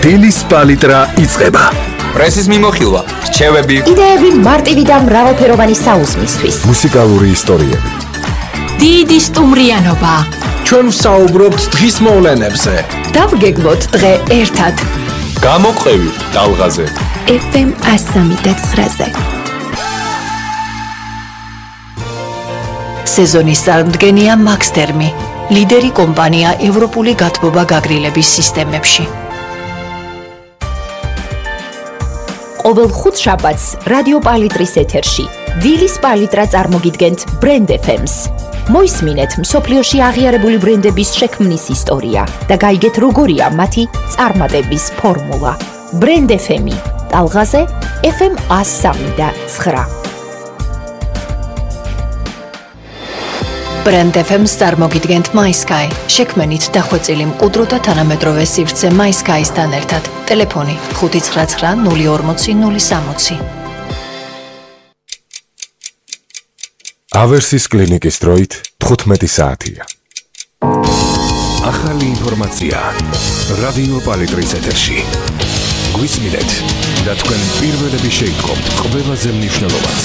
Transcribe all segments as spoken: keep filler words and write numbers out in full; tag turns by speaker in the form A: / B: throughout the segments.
A: დილის პალიტრა იწყება.
B: პრესის მიმოხილვა, რჩევები,
C: იდეები მარტივი და მრავალფეროვანი საუზმისთვის.
A: მუსიკალური ისტორიები.
D: დიდი სტუმრიანობა.
E: ჩვენ ვსაუბრობთ დღის მოვლენებზე.
C: დავგეგმოთ დღე ერთად.
B: გამოყევი ტალღაზე.
C: ეფ ემ εκατო სამი და ცხრაზე. სეზონის წარმდგენია მაქსტერმი, ლიდერი კომპანია ევროპული გათბობა გაგრილების სისტემებში. ყოველ ხუთშაბათს რადიო პალიტრის ეთერში დილის პალიტრა წარმოგიდგენთ ბრენდ ეფ ემს. მოისმინეთ მსოფლიოში აღიარებული ბრენდების შექმნის ისტორია და გაიგეთ როგორია მათი წარმატების ფორმულა. ბრენდ ეფ ემი, ტალღაზე ეფ ემ εκατო სამი და ცხრა. ბრენდ ეფ ემს წარმოგიდგენთ MySky, შექმნით დახვეწილი მყუდრო და თანამედროვე სივრცე MySky-სთან ერთად. ტელეფონი ხუთი ცხრა ცხრა ნული ორმოცი ნული სამოცი.
A: ავერსის კლინიკის დროით თხუთმეტი საათია. ახალი ინფორმაცია რადიო პალიტრის ეთერში. გვისმინეთ და თქვენ პირველები შეიტყობთ ყველაზე მნიშვნელოვანს.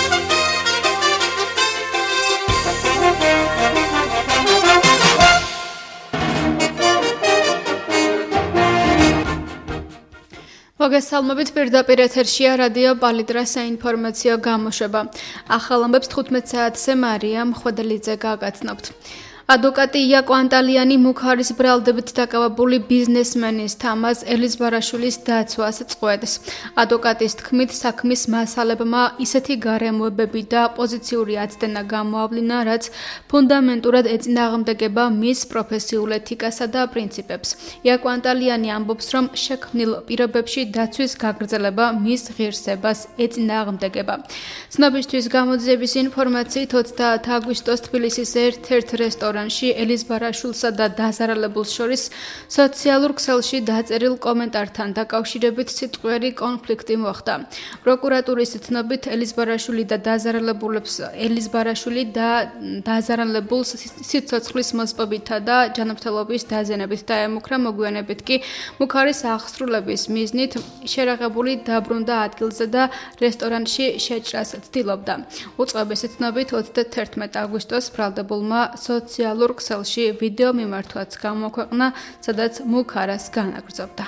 F: მოგესალმებით, პირდაპირ ეთერშია რადიო პალიტრას საინფორმაციო გამოშვება. ახალ ამბებს თხუთმეტ საათზე მარია მხვედლიძე გაგაცნობთ. ადვოკატი იაკო ანტალიანი მუქარის ბრალდებით დაკავებული ბიზნესმენის თამაზ ელიზბარაშვილის დაცვას წყვეტს. ადვოკატის თქმით, საქმის მასალებმა ისეთი გარემოებები და პოზიციური აცდენა გამოავლინა, რაც ფუნდამენტურად ეწინააღმდეგება მის პროფესიულ ეთიკასა და პრინციპებს. იაკო ანტალიანი ამბობს, რომ შექმნილ პირობებში დაცვის გაგრძელება მის ღირსებას ეწინააღმდეგება. ცნობისთვის გამოძიების ინფორმაციით ოცდაათი აგვისტოს თბილისის ერთ-ერთ რესტორანში ელიზბარაშვილსა და დაზარალებულს შორის სოციალურ ქსელში დაწერილ კომენტართან დაკავშირებით სიტყვიერი კონფლიქტი მოხდა. პროკურატურის ცნობით ელიზბარაშვილი და დაზარალებულებს ელიზბარაშვილი და დაზარალებულს სიცოცხლის მოსპობითა და ჯანმრთელობის დაზიანებით დაემუქრა, მოგვიანებით კი მუქარის აღსრულების მიზნით შერაღებული დაბრუნდა ადგილზე და რესტორანში შეჭრას ცდილობდა. უწყების ცნობით ოცდაათი აგვისტოს ბრალდებულმა სოციალურ ქსელში ვიდეო მიმართვაც გამოქვეყნა, სადაც მუქარას განაგრძობდა.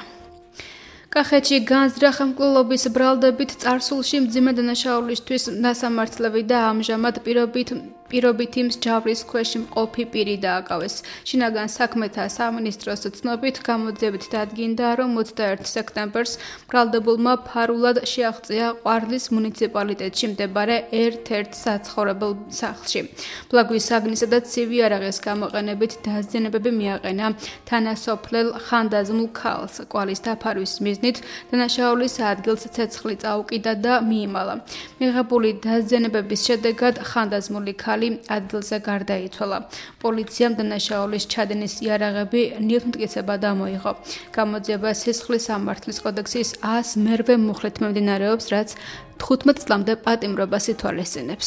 F: კახეთში განზრახ მკვლელობის ბრალდებით წარსულში მძიმე დანაშაულისთვის დასამართლები და ამჟამად პირობით პირობითი მსჯავრის ქვეშ მყოფი პირი დააკავეს. შინაგან საქმეთა სამინისტროს ცნობით გამოძიებით დადგინდა, რომ ოცდაერთი სექტემბერს ბრალდებულმა ფარულად შეაღწია ყვარლის მუნიციპალიტეტში მდებარე ერთ-ერთ საცხოვრებელ სახლში. ბლაგვის საგნისა და ცივი არაღის გამოყენებით დაზიანებები მიაყენა თანასოფლელ ხანდაზმულ ქალს. კვალის დაფარვის მიზნით დანაშაულის ადგილს ცეცხლი წაუკიდა და მიიმალა. მიღებული დაზიანებების შედეგად ხანდაზმული ქალი ადგილზე გარდაიცვალა. პოლიციამ დანაშაულის ჩადენის იარაღები ნივთმტკიცება დამოიღო. გამოძიება სისხლის სამართლის კოდექსის ას მერვე მუხლით მიმდინარეობს, რაც თხუთმეტ წლამდე პატიმრობას ითვალისწინებს.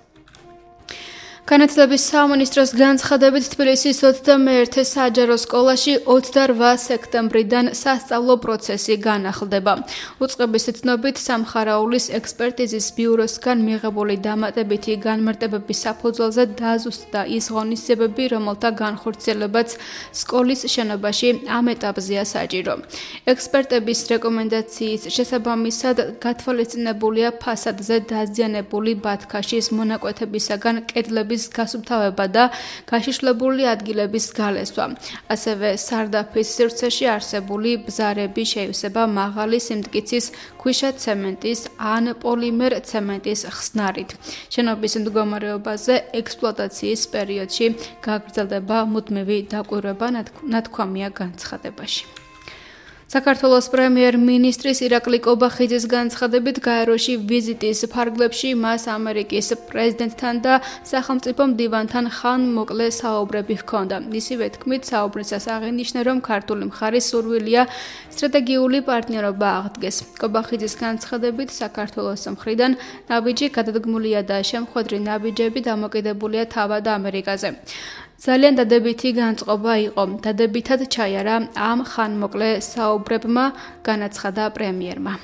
F: განათლების სამინისტროს განცხადებით თბილისის ოცდამეერთე საჯარო სკოლაში ოცდაოთხ სექტემბრიდან სასწავლო პროცესი განახლდება. უწყების ცნობით, სამხარაულის ექსპერტიზის ბიუროსგან მიღებული დამატებითი განმარტებების საფუძველზე დაზუსტდა ის ღონისძიებები, რომელთა განხორციელებაც სკოლის შენობაში ამ ეტაპზეა საჭირო. ექსპერტების რეკომენდაციის შესაბამისად გათვალისწინებულია ფასადზე დაზიანებული ბათქაშის მონაკვეთებისაგან კედლების გასუფთავება და გაშიშვლებული ადგილების გალესვა. ასევე სარდაფის სივრცეში არსებული ბზარების შეივსება მაღალი სიმტკიცის ქვიშაცემენტის ან პოლიმერ ცემენტის ხსნარით. შენობის მდგომარეობაზე ექსპლუატაციის პერიოდში გაგრძელდება მუდმივი დაკვირვება, ნათქვამია განცხადებაში. საქართველოს პრემიერ-მინისტრის ირაკლი კობახიძის განცხადებით, გაეროში ვიზიტის ფარგლებში მას ამერიკის პრეზიდენტთან და სახელმწიფო მდივანთან ხანმოკლე საუბრები ჰქონდა. ისივე თქმით, საუბრისას აღინიშნა, რომ ქართული მხარის სურვილია სტრატეგიული პარტნიორობა აღდგეს. კობახიძის განცხადებით, საქართველოს მხრიდან ნაბიჯი გადადგმულია და შემხვედრი ნაბიჯები დამოკიდებულია თავად ამერიკაზე. ძალიან დადებითი განწყობა იყო. დადებითად ჩაიარა ამ ხანმოკლე საუბრებმა, განაცხადა პრემიერმა.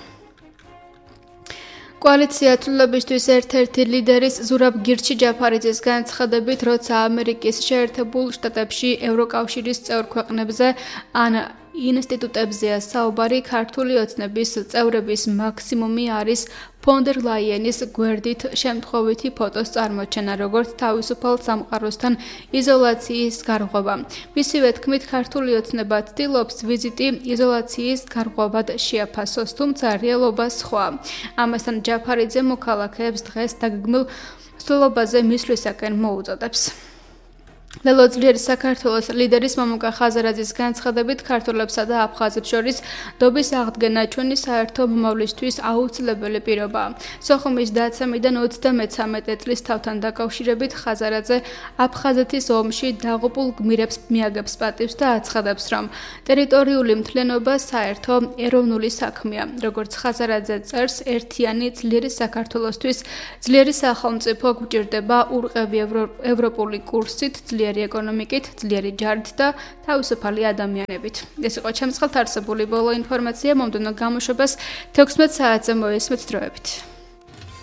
F: კოალიცია ცვლილებისთვის ერთ-ერთი ლიდერის ზურაბ გირჩი ჯაფარიძის განცხადებით, როცა ამერიკის შეერთებულ შტატებში ევროკავშირის წევრ ქვეყნებზე ან ინსტიტუტებზეა საუბარი, ქართული ოცნების წევრების მაქსიმუმი არის ფონ დერ ლაიენის გვერდით შემთხვევითი ფოტოს წარმოჩენა, როგორც თავისუფალ სამყაროსთან იზოლაციის გარღვევა. მისივე თქმით, ქართული ოცნება ცდილობს ვიზიტი იზოლაციის გარღვევად შეაფასოს, თუმცა რეალობა სხვაა. ამასთან ჯაფარიძე მოქალაქეებს დღეს დაგეგმილ ცდილობაზე მისვლისაკენ მოუწოდებს. ლელო ძლიერი საქართველოს ლიდერის მამუკა ხაზარაძის განცხადებით, ქართველებსა და აფხაზებს შორის დობის აღდგენა ჩვენი საერთო მომავლისთვის აუცილებელი პირობაა. სოხუმის დაცემიდან ოცდამეცამეტე წლის თავთან დაკავშირებით ხაზარაძე აფხაზეთის ომში დაღუპულ გმირებს მიაგებს პატივს და აცხადებს, რომ ტერიტორიული მთლიანობა საერთო ეროვნული საქმეა. როგორც ხაზარაძე წერს, ერთიანი ძლიერი საქართველოსთვის ძლიერი სახელმწიფო გვჭირდება ურყევი ევროპული კურსით, ძლიერი ეკონომიკით, ძლიერი ჯარით და თავისუფალი ადამიანებით. ეს იყო ჩემს ხელთ არსებული ბოლო ინფორმაცია, მომდევნო გამოშვებას თექვსმეტ საათზე მოესმით დროებით.